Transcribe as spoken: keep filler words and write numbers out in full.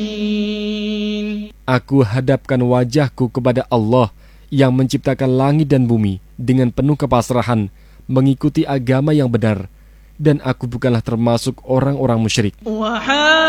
Aku hadapkan wajahku kepada Allah yang menciptakan langit dan bumi dengan penuh kepasrahan, mengikuti agama yang benar, dan aku bukanlah termasuk orang-orang musyrik.